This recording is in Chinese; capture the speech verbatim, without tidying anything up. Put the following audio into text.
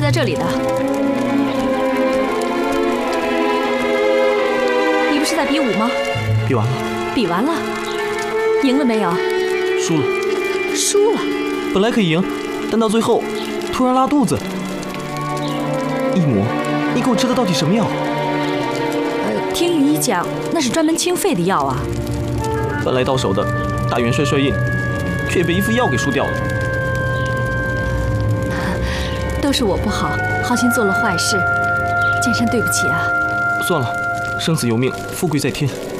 在这里的。你不是在比武吗？ 比完了。 比完了，赢了没有？ 输了。 输了。 本来可以赢，但到最后突然拉肚子。义母，你给我吃的到底什么药？ 呃，听御医讲，那是专门清肺的药啊。 本来到手的大元帅帅印，却被一副药给输掉了。 都是我不好，好心做了坏事，剑山对不起啊。 算了，生死由命，富贵在天。